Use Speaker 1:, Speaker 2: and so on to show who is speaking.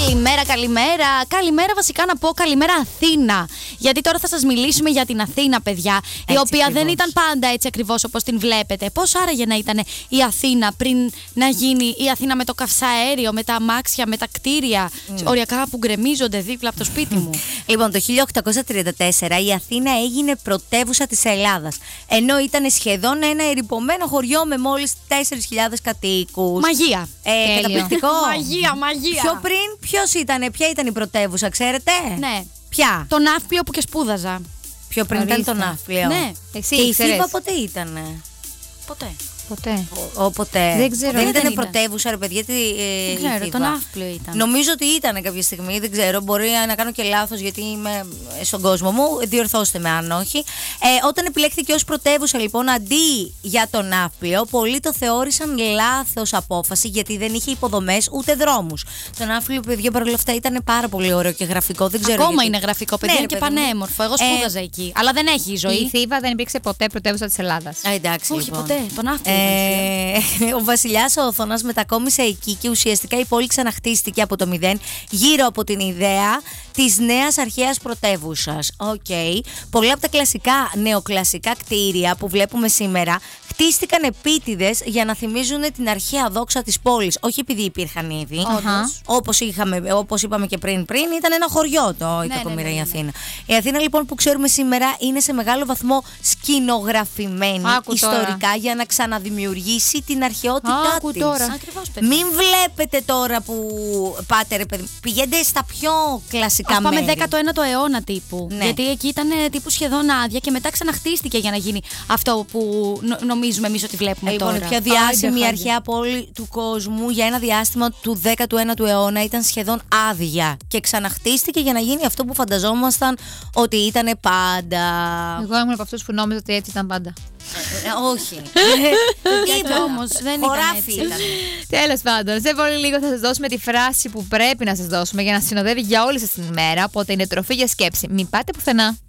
Speaker 1: Καλημέρα, καλημέρα. Καλημέρα, βασικά να πω καλημέρα Αθήνα. Γιατί τώρα θα σας μιλήσουμε για την Αθήνα, παιδιά. Η οποία
Speaker 2: ακριβώς
Speaker 1: δεν ήταν πάντα έτσι ακριβώς όπως την βλέπετε. Πώς άραγε να ήταν η Αθήνα πριν να γίνει η Αθήνα με το καυσαέριο, με τα αμάξια, με τα κτίρια, οριακά που γκρεμίζονται δίπλα από το σπίτι μου.
Speaker 2: Λοιπόν, το 1834 η Αθήνα έγινε πρωτεύουσα της Ελλάδας. Ενώ ήταν σχεδόν ένα ερειπωμένο χωριό με μόλις 4.000 κατοίκους.
Speaker 1: Μαγεία.
Speaker 2: Καταπληκτικό.
Speaker 1: Μαγεία, μαγεία.
Speaker 2: Πιο πριν, ποια ήταν η πρωτεύουσα, ξέρετε?
Speaker 1: Ναι.
Speaker 2: Ποια?
Speaker 1: Το Ναύπλιο που και σπούδαζα.
Speaker 2: Πιο πριν ήταν το Ναύπλιο.
Speaker 1: Ναι.
Speaker 2: Και η Θήβα ποτέ ήτανε?
Speaker 1: Ποτέ.
Speaker 2: Ποτέ.
Speaker 1: Δεν ξέρω.
Speaker 2: Δεν ήταν
Speaker 1: ήταν.
Speaker 2: πρωτεύουσα, ρε παιδιά.
Speaker 1: Δεν ξέρω, το Ναύπλιο ήταν.
Speaker 2: Νομίζω ότι ήταν κάποια στιγμή, δεν ξέρω. Μπορεί να κάνω και λάθος γιατί είμαι στον κόσμο μου. Διορθώστε με αν όχι. Όταν επιλέχθηκε ως πρωτεύουσα, λοιπόν, αντί για το Ναύπλιο, πολλοί το θεώρησαν λάθος απόφαση γιατί δεν είχε υποδομές ούτε δρόμους. Το Ναύπλιο, παιδιά, παρόλα αυτά ήταν πάρα πολύ ωραίο και γραφικό. Δεν ξέρω.
Speaker 1: Ακόμα
Speaker 2: γιατί.
Speaker 1: είναι γραφικό, παιδιά,
Speaker 2: Ναι,
Speaker 1: είναι και
Speaker 2: παιδί μου.
Speaker 1: πανέμορφο. Εγώ σπούδαζα εκεί. Αλλά δεν έχει η ζωή.
Speaker 3: Η Θήβα δεν υπήρξε ποτέ πρωτεύουσα της Ελλάδας.
Speaker 2: Εντάξει,
Speaker 1: Όχι,
Speaker 2: λοιπόν.
Speaker 1: ποτέ. Το Ναύπλιο.
Speaker 2: Ο βασιλιάς ο Οθώνας μετακόμισε εκεί και ουσιαστικά η πόλη ξαναχτίστηκε από το μηδέν γύρω από την ιδέα της νέας αρχαίας πρωτεύουσας. Πολλά από τα κλασικά νεοκλασικά κτίρια που βλέπουμε σήμερα χτίστηκαν επίτηδες για να θυμίζουν την αρχαία δόξα της πόλης. Όχι επειδή υπήρχαν ήδη. Όπως είπαμε και πριν, ήταν ένα χωριό η κακομοίρα η Αθήνα. Η Αθήνα, λοιπόν, που ξέρουμε σήμερα είναι σε μεγάλο βαθμό σκηνογραφημένη ιστορικά για να ξαναδημιουργήσει την αρχαιότητά της. Μην βλέπετε τώρα που πάτε, ρε παιδί, πηγαίνετε στα πιο κλασικά μέρη.
Speaker 1: Πάμε 19ο αιώνα τύπου.
Speaker 2: Ναι.
Speaker 1: Γιατί εκεί ήταν τύπου σχεδόν άδεια και μετά ξαναχτίστηκε για να γίνει αυτό που νομίζουμε εμείς ότι βλέπουμε
Speaker 2: Λοιπόν,
Speaker 1: τώρα.
Speaker 2: η πιο διάσημη αρχαία πόλη του κόσμου για ένα διάστημα του 19ου αιώνα ήταν σχεδόν άδεια και ξαναχτίστηκε για να γίνει αυτό που φανταζόμασταν ότι ήταν πάντα.
Speaker 3: Εγώ ήμουν από αυτούς που νόμιζα ότι έτσι ήταν πάντα.
Speaker 2: Όχι.
Speaker 1: Τίποτα όμως, δεν
Speaker 2: χωράφι
Speaker 1: ήταν
Speaker 2: ήταν.
Speaker 3: Τέλος πάντων, σε πολύ λίγο θα σας δώσουμε τη φράση που πρέπει να σας δώσουμε για να συνοδεύει για όλη σας την ημέρα. Οπότε είναι τροφή για σκέψη. Μην πάτε πουθενά.